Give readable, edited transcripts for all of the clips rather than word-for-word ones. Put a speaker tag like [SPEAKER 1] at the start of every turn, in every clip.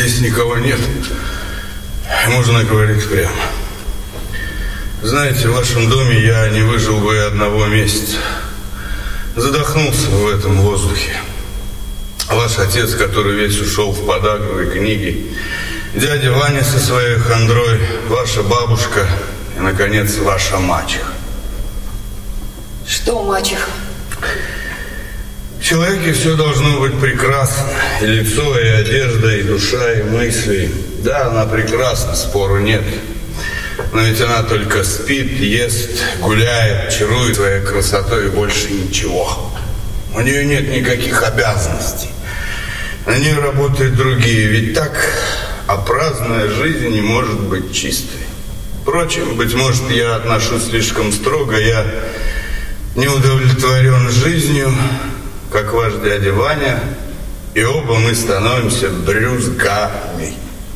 [SPEAKER 1] здесь никого нет, можно говорить прямо. Знаете, в вашем доме я не выжил бы и одного месяца. Задохнулся в этом воздухе. Ваш отец, который весь ушел в подагру и книги, дядя Ваня со своей хандрой, ваша бабушка и, наконец, ваша мачеха.
[SPEAKER 2] Что мачеха?
[SPEAKER 1] В человеке все должно быть прекрасно. И лицо, и одежда, и душа, и мысли. Да, она прекрасна, спору нет. Но ведь она только спит, ест, гуляет, чарует своей красотой и больше ничего. У нее нет никаких обязанностей. На нее работают другие. Ведь так, а праздная жизнь не может быть чистой. Впрочем, быть может, я отношусь слишком строго. Я не удовлетворен жизнью, как ваш дядя Ваня, и оба мы становимся брюзгами.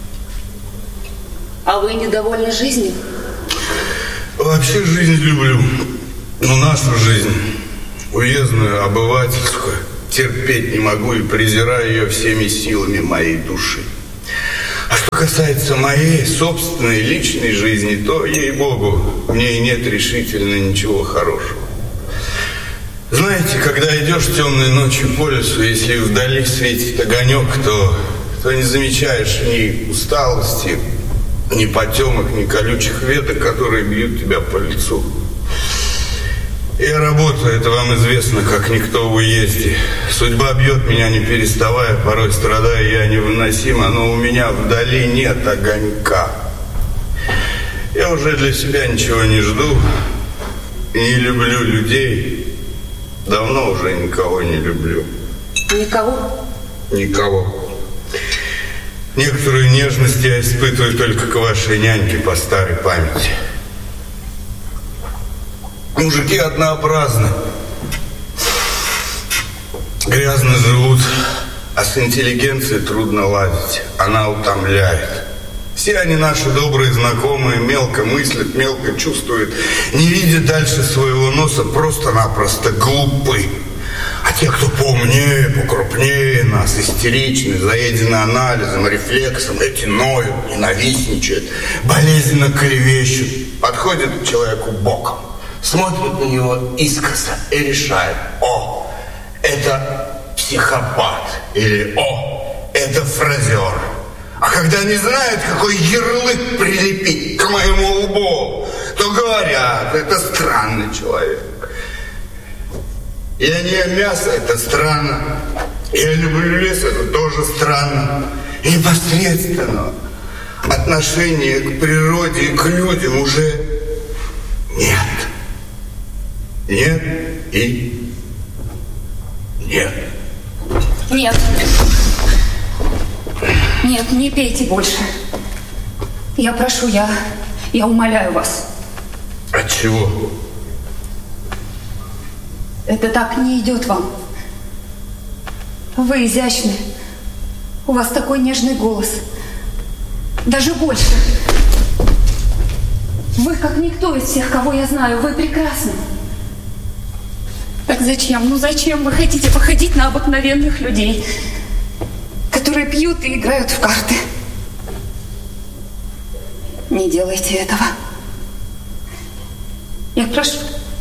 [SPEAKER 2] А вы недовольны жизнью?
[SPEAKER 1] Вообще жизнь люблю. Но нашу жизнь, уездную, обывательскую, терпеть не могу и презираю ее всеми силами моей души. А что касается моей собственной личной жизни, то, ей-богу, в ней нет решительно ничего хорошего. Знаете, когда идешь темной ночью по лесу, если вдали светит огонек, то не замечаешь ни усталости, ни потемок, ни колючих веток, которые бьют тебя по лицу. Я работаю, это вам известно, как никто в уезде. Судьба бьет меня не переставая, порой страдаю я невыносимо, но у меня вдали нет огонька. Я уже для себя ничего не жду, не люблю людей. Давно уже никого не люблю.
[SPEAKER 2] Никого?
[SPEAKER 1] Никого. Некоторую нежность я испытываю только к вашей няньке по старой памяти. Мужики однообразны, грязно живут, а с интеллигенцией трудно ладить. Она утомляет. Все они наши добрые знакомые, мелко мыслят, мелко чувствуют, не видят дальше своего носа, просто-напросто глупы. А те, кто поумнее, покрупнее нас, истеричны, заедены анализом, рефлексом, эти ноют, ненавистничают, болезненно клевещут, подходят к человеку боком, смотрят на него искоса и решают: о, это психопат, или о, это фразер. А когда не знают, какой ярлык прилепить к моему лбу, то говорят: это странный человек. Я не ем мясо, это странно. Я люблю лес, это тоже странно. И непосредственно отношение к природе и к людям уже нет. Нет и нет.
[SPEAKER 2] Нет. Нет, не пейте больше. Я прошу, я умоляю вас.
[SPEAKER 1] От чего?
[SPEAKER 2] Это так не идет вам. Вы изящны. У вас такой нежный голос. Даже больше. Вы как никто из всех, кого я знаю. Вы прекрасны. Так зачем? Ну зачем вы хотите походить на обыкновенных людей, которые пьют и играют в карты? Не делайте этого. Я прошу.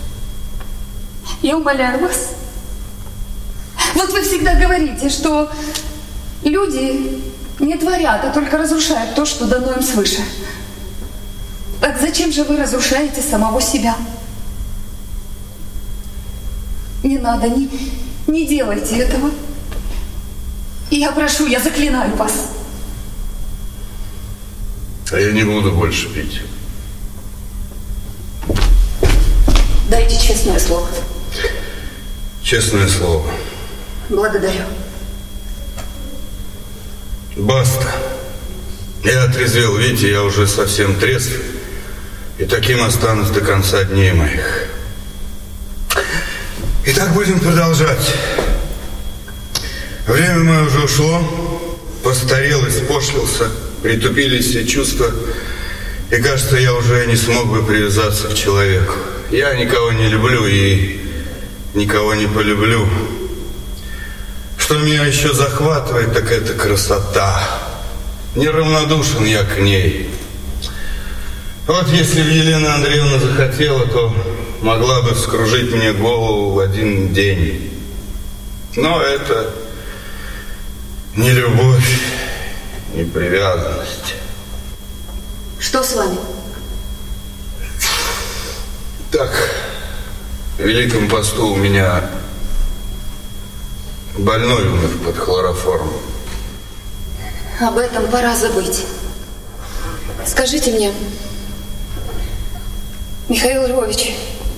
[SPEAKER 2] Я умоляю вас. Вот вы всегда говорите, что люди не творят, а только разрушают то, что дано им свыше. Так зачем же вы разрушаете самого себя? Не надо, не делайте этого. И я прошу, я заклинаю вас.
[SPEAKER 1] А я не буду больше пить.
[SPEAKER 2] Дайте честное слово.
[SPEAKER 1] Честное слово.
[SPEAKER 2] Благодарю.
[SPEAKER 1] Баста. Я отрезвел, видите, я уже совсем трезв. И таким останусь до конца дней моих. Итак, будем продолжать. Время мое уже ушло. Постарел, испошлился. Притупились все чувства. И кажется, я уже не смог бы привязаться к человеку. Я никого не люблю и никого не полюблю. Что меня еще захватывает, так это красота. неравнодушен я к ней. Вот если бы Елена Андреевна захотела, то могла бы вскружить мне голову в один день. Но это не любовь, не привязанность.
[SPEAKER 2] Что с вами?
[SPEAKER 1] Так, в Великом посту у меня больной умер под хлороформом.
[SPEAKER 2] Об этом пора забыть. Скажите мне, Михаил Львович,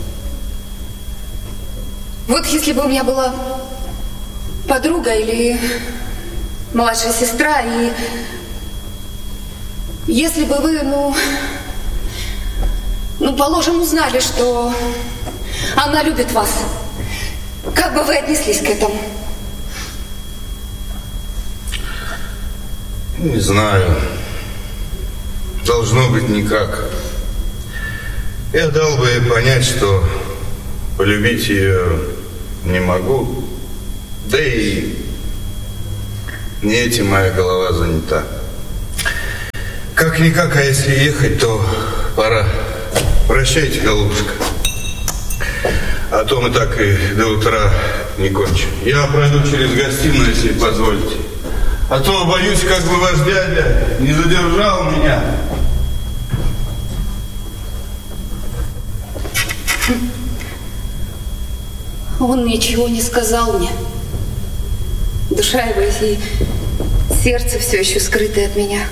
[SPEAKER 2] вот если бы у меня была подруга или младшая сестра, и если бы вы, положим, узнали, что она любит вас, как бы вы отнеслись к этому?
[SPEAKER 1] Не знаю. Должно быть никак. Я дал бы ей понять, что полюбить ее не могу. Да и не этим моя голова занята. Как-никак, а если ехать, то пора. Прощайте, голубушка. А то мы так и до утра не кончим. Я пройду через гостиную, если позволите. А то боюсь, как бы ваш дядя не задержал меня.
[SPEAKER 2] Он ничего не сказал мне. Душа его и сердце все еще скрыты от меня.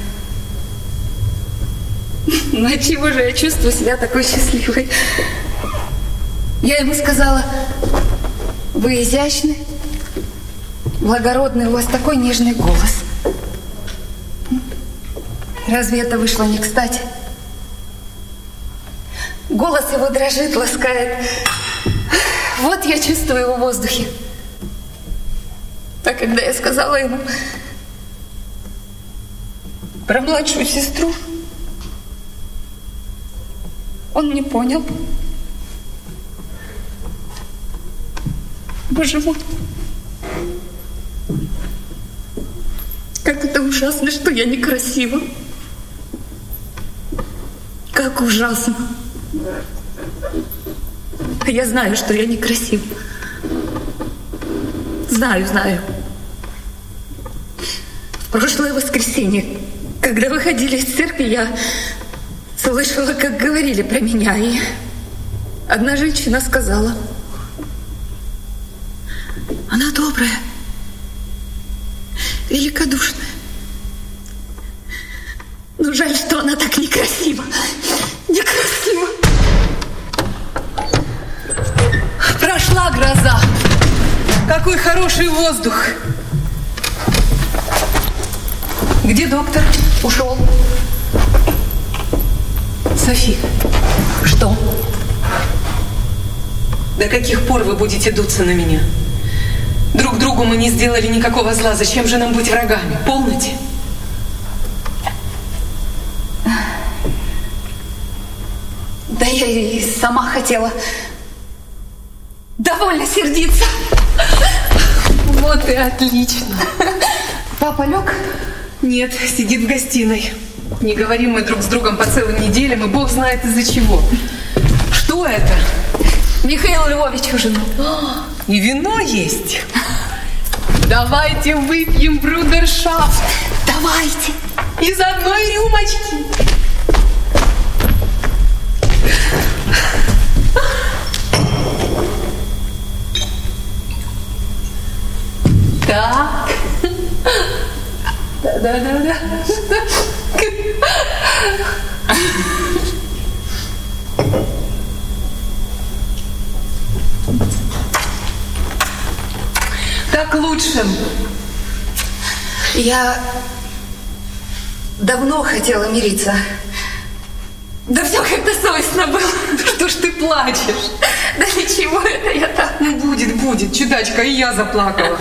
[SPEAKER 2] Но отчего же я чувствую себя такой счастливой? Я ему сказала: вы изящны, благородный, у вас такой нежный голос. Разве это вышло не кстати? Голос его дрожит, ласкает. Вот я чувствую его в воздухе. А когда я сказала ему про младшую сестру, он не понял. Боже мой, как это ужасно, что я некрасива. Как ужасно. Я знаю, что я некрасива. Знаю. В прошлое воскресенье, когда выходили из церкви, я слышала, как говорили про меня, и одна женщина сказала: она добрая, великодушная. Но жаль, что она так некрасива. Некрасива.
[SPEAKER 3] Прошла гроза. Какой хороший воздух. Где доктор?
[SPEAKER 2] Ушел.
[SPEAKER 3] Софи.
[SPEAKER 2] Что?
[SPEAKER 3] До каких пор вы будете дуться на меня? Друг другу мы не сделали никакого зла. Зачем же нам быть врагами? Полноте?
[SPEAKER 2] Да я и сама хотела довольно сердиться.
[SPEAKER 3] Вот и отлично.
[SPEAKER 2] Папа лег?
[SPEAKER 3] Нет, сидит в гостиной. Не говорим мы друг с другом по целым неделям, и Бог знает из-за чего. Что это?
[SPEAKER 2] Михаил Львович ужинал.
[SPEAKER 3] И вино есть. Давайте выпьем брудершафт.
[SPEAKER 2] Давайте.
[SPEAKER 3] Из одной рюмочки. Так. Да. Так лучше.
[SPEAKER 2] Я давно хотела мириться. Да все как-то совестно было.
[SPEAKER 3] Что ж ты плачешь?
[SPEAKER 2] Да ничего, это я так.
[SPEAKER 3] Ну, будет, чудачка, и я заплакала.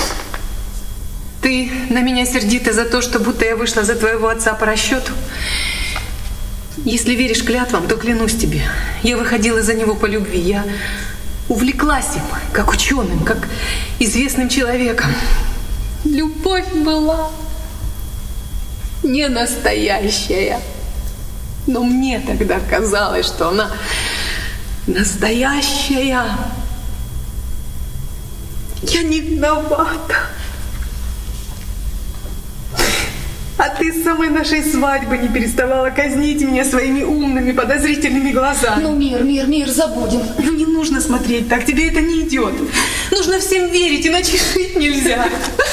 [SPEAKER 3] Ты на меня сердита за то, что будто я вышла за твоего отца по расчету? Если веришь клятвам, то клянусь тебе. Я выходила за него по любви. Я увлеклась им, как ученым, как известным человеком. Любовь была. не настоящая. Но мне тогда казалось, что она настоящая. Я не виновата. А ты с самой нашей свадьбы не переставала казнить меня своими умными, подозрительными глазами.
[SPEAKER 2] Ну, мир, забудем.
[SPEAKER 3] Ну, не нужно смотреть так, тебе это не идет. Нужно всем верить, иначе жить нельзя.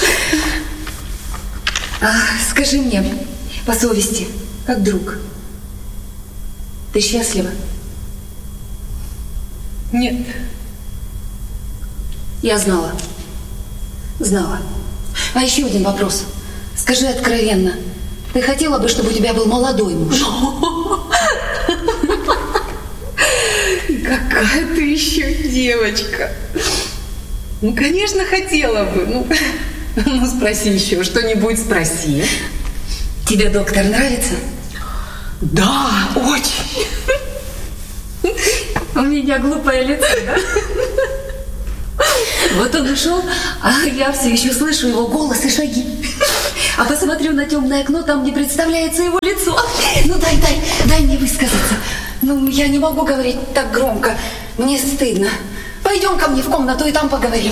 [SPEAKER 2] Скажи мне, по совести, как друг, ты счастлива?
[SPEAKER 3] Нет.
[SPEAKER 2] Я знала. А еще один вопрос. Скажи откровенно, ты хотела бы, чтобы у тебя был молодой муж?
[SPEAKER 3] Какая ты еще девочка. Ну, конечно, хотела бы. Ну, спроси еще что-нибудь, спроси.
[SPEAKER 2] Тебе доктор нравится?
[SPEAKER 3] Да, очень.
[SPEAKER 2] У меня глупое лицо, да? Вот он ушел, а я все еще слышу его голос и шаги. А посмотрю на темное окно, там не представляется его лицо. Ну дай мне высказаться. Ну, я не могу говорить так громко. Мне стыдно. Пойдем ко мне в комнату и там поговорим.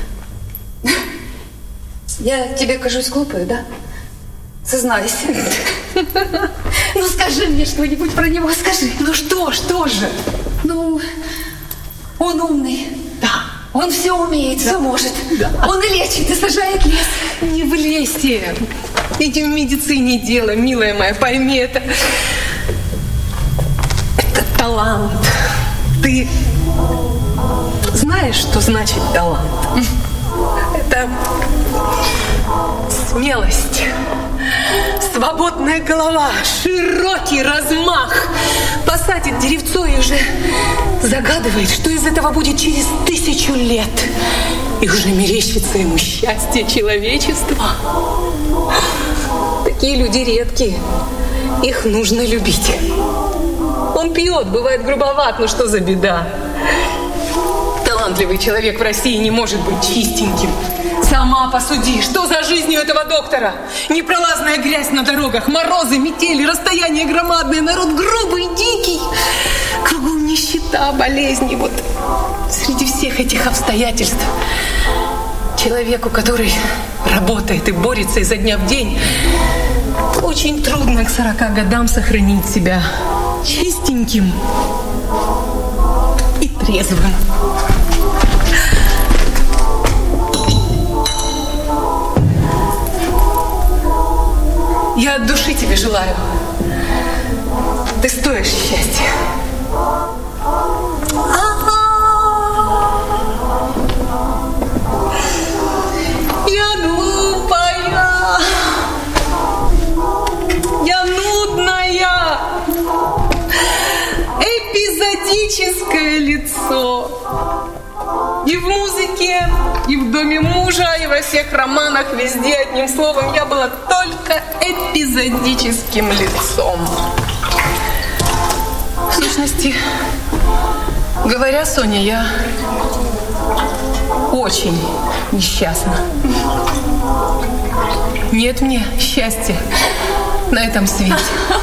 [SPEAKER 2] Я тебе кажусь глупой, да? Сознайся. Ну, скажи мне что-нибудь про него, скажи.
[SPEAKER 3] Ну что же?
[SPEAKER 2] Ну, он умный.
[SPEAKER 3] Да.
[SPEAKER 2] Он все умеет, все может.
[SPEAKER 3] Да.
[SPEAKER 2] Он и лечит, и сажает лес.
[SPEAKER 3] Не влезьте. Этим в медицине дело, милая моя, пойми это. Это талант. Ты знаешь, что значит талант? Это смелость, свободная голова, широкий размах. Посадит деревцо и уже загадывает, что из этого будет через 1000 лет. И уже мерещится ему счастье человечества. Такие люди редкие. Их нужно любить. Он пьет, бывает грубоват, но что за беда? Талантливый человек в России не может быть чистеньким. Сама посуди, что за жизнь у этого доктора? Непролазная грязь на дорогах, морозы, метели, расстояние громадное, народ грубый, дикий. Кругом нищета, болезни. Вот среди всех этих обстоятельств человеку, который работает и борется изо дня в день, очень трудно к 40 годам сохранить себя чистеньким и трезвым. Я от души тебе желаю. Ты стоишь счастья. Я глупая. Я нудная. Эпизодическое лицо. И в музыке, и в доме мужа, и во всех романах, везде, одним словом, я была только эпизодическим лицом. В сущности, говоря, Соня, я очень несчастна. Нет мне счастья на этом свете.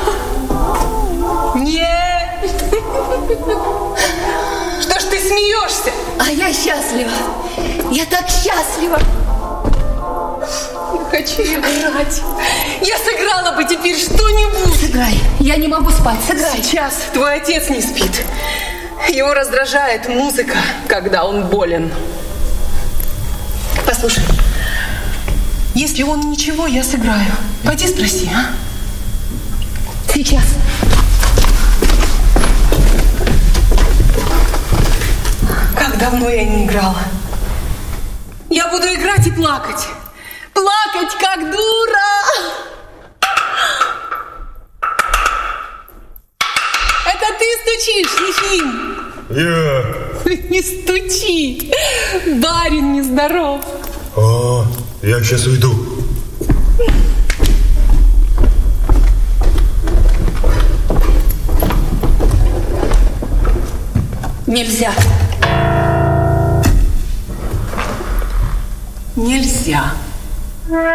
[SPEAKER 3] Нет! Что ж ты смеешься?
[SPEAKER 2] А я счастлива. Я так счастлива.
[SPEAKER 3] Я хочу играть. Я сыграла бы теперь что-нибудь.
[SPEAKER 2] Сыграй. Я не могу спать. Сыграй.
[SPEAKER 3] Сейчас твой отец не спит. Его раздражает музыка, когда он болен. Послушай, если он ничего, я сыграю. Пойди спроси, а?
[SPEAKER 2] Сейчас.
[SPEAKER 3] Как давно я не играла. Я буду играть и плакать. Плакать, как дура. Это ты стучишь, Ефим?
[SPEAKER 1] Я.
[SPEAKER 3] Не стучи. Барин нездоров.
[SPEAKER 1] Я сейчас уйду.
[SPEAKER 2] Нельзя.
[SPEAKER 3] Нельзя.